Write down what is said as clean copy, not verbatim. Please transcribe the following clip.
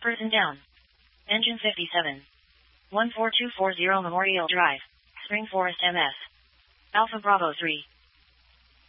Person down. Engine 57. 14240 Memorial Drive, Spring Forest, MS. Alpha Bravo 3.